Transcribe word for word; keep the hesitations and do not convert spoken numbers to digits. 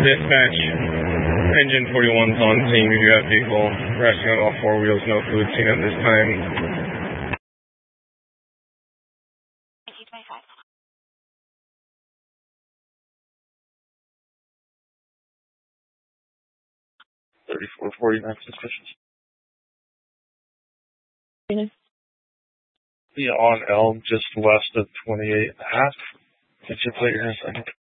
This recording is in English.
Dispatch, engine forty-one's on scene. We do have vehicle rescue on all four wheels, no fluid seen at this time. thirty-four forty-nine suspicious. Yeah, on Elm, just west of twenty-eight and a half. Get your plate here in a second.